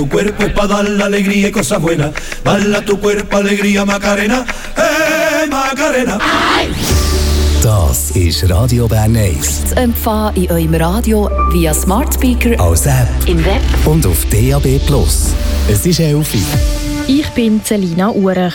Tu cuerpo es pa' dar la alegría y cosas buenas. Bala tu cuerpo, alegría, Macarena. Macarena. Das ist Radio Bern 1. Zu empfangen in eurem Radio via Smart Speaker, Als App im Web und auf DAB+. Es ist 11 Uhr. Ich bin Celina Urech.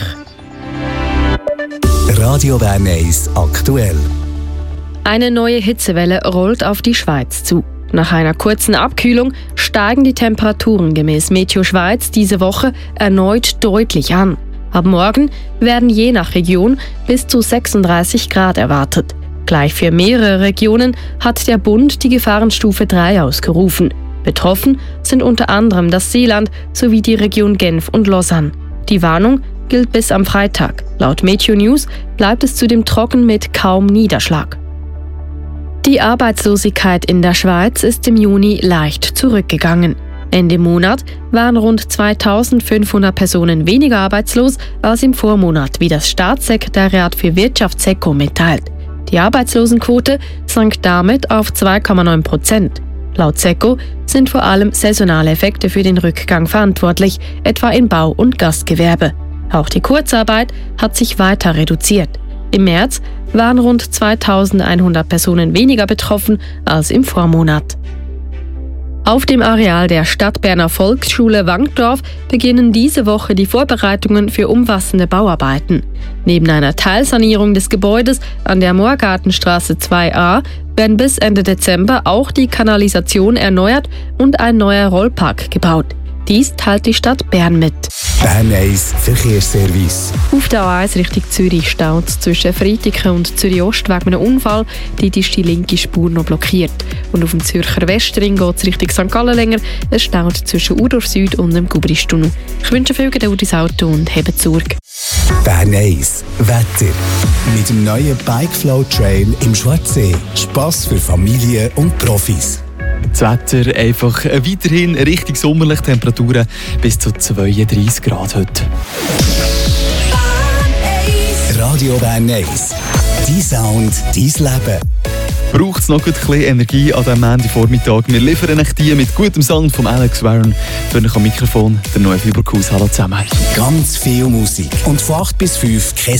Radio Bern 1 aktuell. Eine neue Hitzewelle rollt auf die Schweiz zu. Nach einer kurzen Abkühlung steigen die Temperaturen gemäß Meteo Schweiz diese Woche erneut deutlich an. Ab morgen werden je nach Region bis zu 36 Grad erwartet. Gleich für mehrere Regionen hat der Bund die Gefahrenstufe 3 ausgerufen. Betroffen sind unter anderem das Seeland sowie die Region Genf und Lausanne. Die Warnung gilt bis am Freitag. Laut Meteo News bleibt es zudem trocken mit kaum Niederschlag. Die Arbeitslosigkeit in der Schweiz ist im Juni leicht zurückgegangen. Ende Monat waren rund 2500 Personen weniger arbeitslos als im Vormonat, wie das Staatssekretariat für Wirtschaft SECO mitteilt. Die Arbeitslosenquote sank damit auf 2,9%. Laut SECO sind vor allem saisonale Effekte für den Rückgang verantwortlich, etwa im Bau- und Gastgewerbe. Auch die Kurzarbeit hat sich weiter reduziert. Im März waren rund 2100 Personen weniger betroffen als im Vormonat. Auf dem Areal der Stadtberner Volksschule Wankdorf beginnen diese Woche die Vorbereitungen für umfassende Bauarbeiten. Neben einer Teilsanierung des Gebäudes an der Moorgartenstraße 2a werden bis Ende Dezember auch die Kanalisation erneuert und ein neuer Rollpark gebaut. Dies teilt die Stadt Bern mit. Bern 1 Verkehrsservice. Auf der A1 Richtung Zürich staut es zwischen Freitiken und Zürich Ost wegen einem Unfall. Dort ist die linke Spur noch blockiert. Und auf dem Zürcher Westring geht es Richtung St. Gallen länger. Es staut zwischen Urdorf Süd und dem Gubristunnel. Ich wünsche viel Geduld ins Auto und hebt Sorge. Bern 1 Wetter. Mit dem neuen Bikeflow Trail im Schwarzsee. Spass für Familie und Profis. Das Wetter einfach weiterhin richtig sommerlich, Temperaturen bis zu 32 Grad heute. Radio Bern 1. Dein Sound, dein Leben. Braucht es noch ein bisschen Energie an diesem Montagvormittag? Wir liefern euch die mit gutem Sound von Alex Warren. Für euch am Mikrofon der neue Fibrokus. Hallo zusammen. Ganz viel Musik. Und von 8 bis 5 kein